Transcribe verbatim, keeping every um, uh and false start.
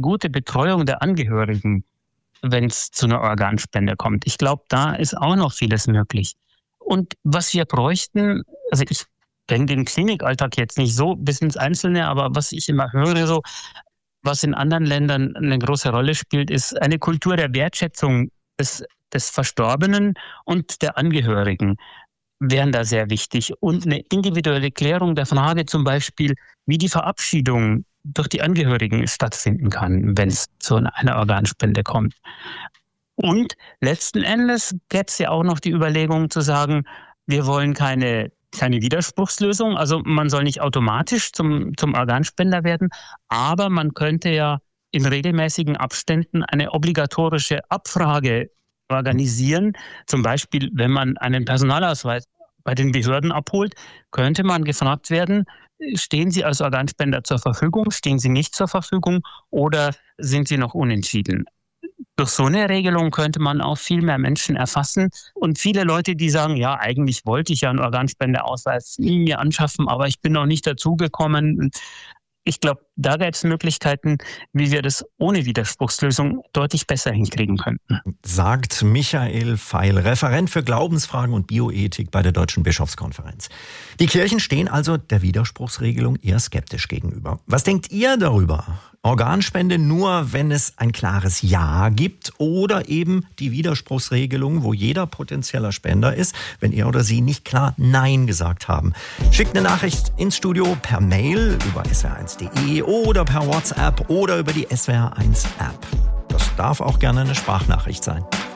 gute Betreuung der Angehörigen, wenn es zu einer Organspende kommt. Ich glaube, da ist auch noch vieles möglich. Und was wir bräuchten, also ich kenne den Klinikalltag jetzt nicht so bis ins Einzelne, aber was ich immer höre, so was in anderen Ländern eine große Rolle spielt, ist eine Kultur der Wertschätzung des, des Verstorbenen und der Angehörigen wären da sehr wichtig. Und eine individuelle Klärung der Frage zum Beispiel, wie die Verabschiedung durch die Angehörigen stattfinden kann, wenn es zu einer Organspende kommt. Und letzten Endes gäbe es ja auch noch die Überlegung zu sagen, wir wollen keine keine Widerspruchslösung, also man soll nicht automatisch zum, zum Organspender werden, aber man könnte ja in regelmäßigen Abständen eine obligatorische Abfrage organisieren. Zum Beispiel, wenn man einen Personalausweis bei den Behörden abholt, könnte man gefragt werden, stehen Sie als Organspender zur Verfügung, stehen Sie nicht zur Verfügung oder sind Sie noch unentschieden? Durch so eine Regelung könnte man auch viel mehr Menschen erfassen. Und viele Leute, die sagen, ja, eigentlich wollte ich ja einen Organspendeausweis mir anschaffen, aber ich bin noch nicht dazugekommen. Ich glaube, da gäbe es Möglichkeiten, wie wir das ohne Widerspruchslösung deutlich besser hinkriegen könnten. Sagt Michael Feil, Referent für Glaubensfragen und Bioethik bei der Deutschen Bischofskonferenz. Die Kirchen stehen also der Widerspruchsregelung eher skeptisch gegenüber. Was denkt ihr darüber? Organspende nur, wenn es ein klares Ja gibt oder eben die Widerspruchsregelung, wo jeder potenzieller Spender ist, wenn er oder sie nicht klar Nein gesagt haben. Schickt eine Nachricht ins Studio per Mail über S W R eins punkt de oder per WhatsApp oder über die S W R eins App. Das darf auch gerne eine Sprachnachricht sein.